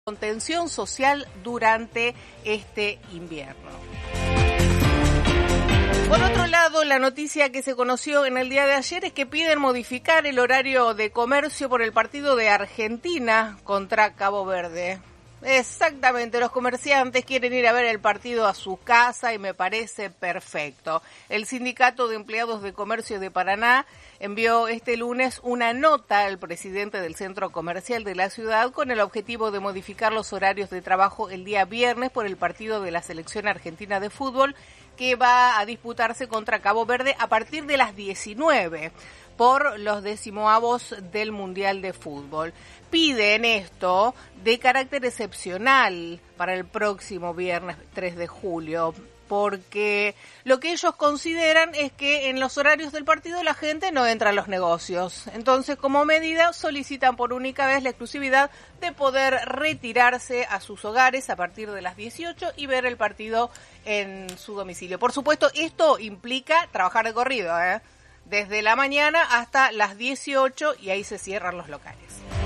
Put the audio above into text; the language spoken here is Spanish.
contención social durante este invierno. Por otro lado, la noticia que se conoció en el día de ayer es que piden modificar el horario de comercio por el partido de Argentina contra Cabo Verde. Exactamente, los comerciantes quieren ir a ver el partido a su casa y me parece perfecto. El Sindicato de Empleados de Comercio de Paraná envió este lunes una nota al presidente del centro comercial de la ciudad con el objetivo de modificar los horarios de trabajo el día viernes por el partido de la selección argentina de fútbol que va a disputarse contra Cabo Verde a partir de las 19 por los 18avos del Mundial de Fútbol. Piden esto de carácter excepcional para el próximo viernes 3 de julio, porque lo que ellos consideran es que en los horarios del partido la gente no entra a los negocios. Entonces, como medida, solicitan por única vez la exclusividad de poder retirarse a sus hogares a partir de las 18 y ver el partido en su domicilio. Por supuesto, esto implica trabajar de corrido, desde la mañana hasta las 18 y ahí se cierran los locales.